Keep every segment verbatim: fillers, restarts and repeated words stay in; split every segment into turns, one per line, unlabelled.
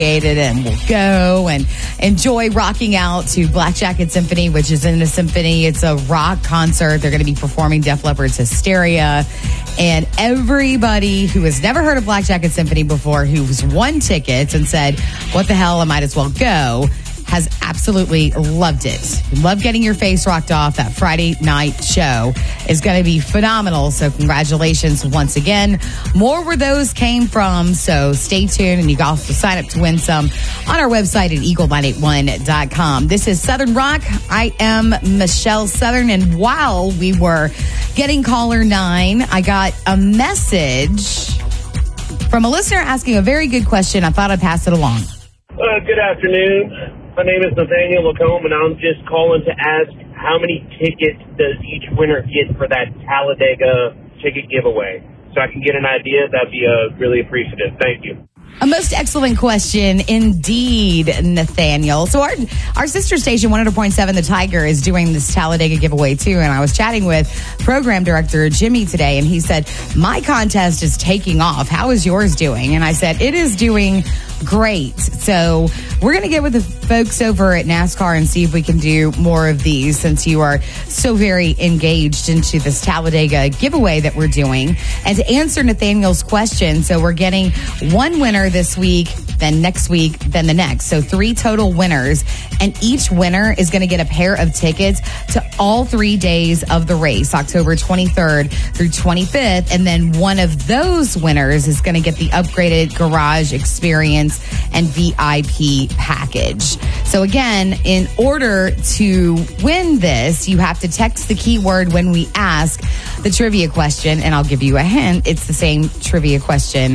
and we'll go and enjoy rocking out to Black Jacket Symphony, which is in the symphony. It's a rock concert. They're going to be performing Def Leppard's Hysteria. And everybody who has never heard of Black Jacket Symphony before, who's won tickets and said, what the hell, I might as well go, has absolutely loved it. Love getting your face rocked off. That Friday night show is going to be phenomenal. So congratulations once again. More where those came from. So stay tuned, and you can also sign up to win some on our website at eagle nine eight one dot com. This is Southern Rock. I am Michelle Southern. And while we were getting caller nine, I got a message from a listener asking a very good question. I thought I'd pass it along.
Uh, good afternoon. My name is Nathaniel Lacombe, and I'm just calling to ask how many tickets does each winner get for that Talladega ticket giveaway? So I can get an idea. That'd be uh, really appreciative. Thank you.
A most excellent question indeed, Nathaniel. So our our sister station, one hundred point seven The Tiger, is doing this Talladega giveaway too. And I was chatting with program director Jimmy today, and he said, my contest is taking off. How is yours doing? And I said, it is doing great. So we're going to get with the folks over at NASCAR and see if we can do more of these, since you are so very engaged into this Talladega giveaway that we're doing. And to answer Nathaniel's question, so we're getting one winner this week, then next week, then the next. So three total winners. And each winner is going to get a pair of tickets to all three days of the race, October twenty-third through twenty-fifth. And then one of those winners is going to get the upgraded garage experience and V I P package. So again, in order to win this, you have to text the keyword when we ask the trivia question, and I'll give you a hint. It's the same trivia question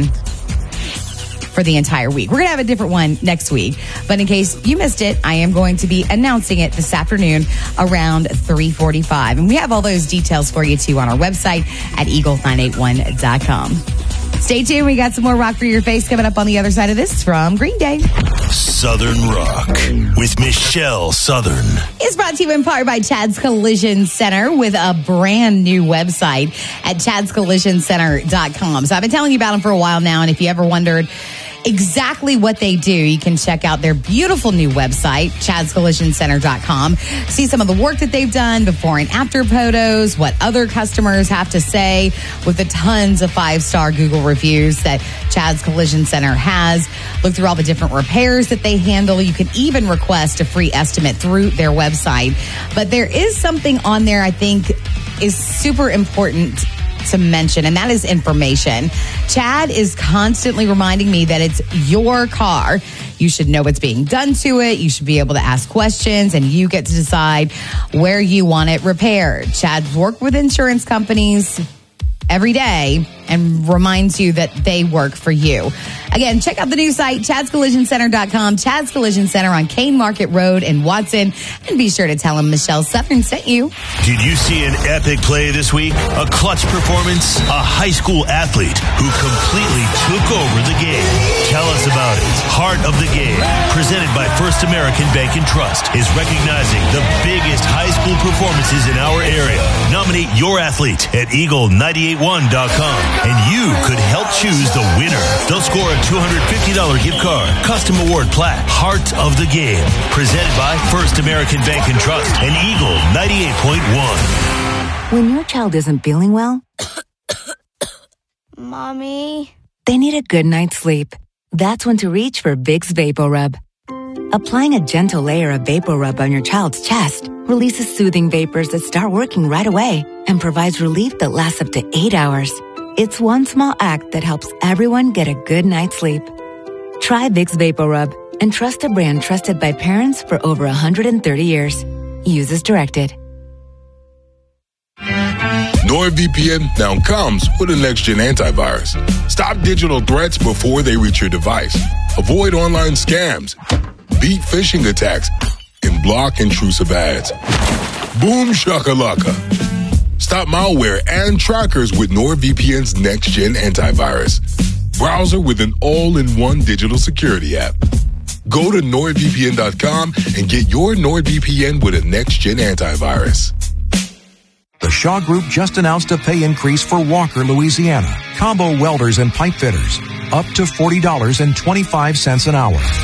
for the entire week. We're going to have a different one next week. But in case you missed it, I am going to be announcing it this afternoon around three forty-five. And we have all those details for you too on our website at eagle nine eight one dot com. Stay tuned. We got some more Rock for Your Face coming up on the other side of this from Green Day.
Southern Rock with Michelle Southern
is brought to you in part by Chad's Collision Center, with a brand new website at chads collision center dot com. So I've been telling you about them for a while now, and if you ever wondered exactly what they do, you can check out their beautiful new website, chads collision center dot com. See some of the work that they've done, before and after photos, what other customers have to say, with the tons of five-star Google reviews that Chad's Collision Center has. Look through all the different repairs that they handle. You can even request a free estimate through their website. But there is something on there I think is super important to mention, and that is information. Chad is constantly reminding me that it's your car. You should know what's being done to it. You should be able to ask questions, and you get to decide where you want it repaired. Chad's worked with insurance companies every day and reminds you that they work for you. Again, check out the new site, chads collision center dot com. Chad's Collision Center on Kane Market Road in Watson. And be sure to tell them Michelle Southern sent you.
Did you see an epic play this week? A clutch performance? A high school athlete who completely took over the game. Tell us about it. Heart of the Game, presented by First American Bank and Trust, is recognizing the biggest high school performances in our area. Nominate your athlete at eagle nine eight one dot com, and you could help choose the winner. They'll score a two hundred fifty dollars gift card, custom award plaque. Heart of the Game, presented by First American Bank and Trust and Eagle ninety-eight point one.
When your child isn't feeling well,
Mommy,
they need a good night's sleep. That's when to reach for Vicks VapoRub. Applying a gentle layer of VapoRub on your child's chest releases soothing vapors that start working right away and provides relief that lasts up to eight hours. It's one small act that helps everyone get a good night's sleep. Try Vicks VapoRub and trust a brand trusted by parents for over one hundred thirty years. Use as directed.
NordVPN now comes with a next-gen antivirus. Stop digital threats before they reach your device. Avoid online scams, beat phishing attacks, and block intrusive ads. Boom shakalaka. Stop malware and trackers with NordVPN's next-gen antivirus. Browser with an all-in-one digital security app. Go to nord v p n dot com and get your NordVPN with a next-gen antivirus.
The Shaw Group just announced a pay increase for Walker, Louisiana. Combo welders and pipe fitters, up to forty dollars and twenty-five cents an hour.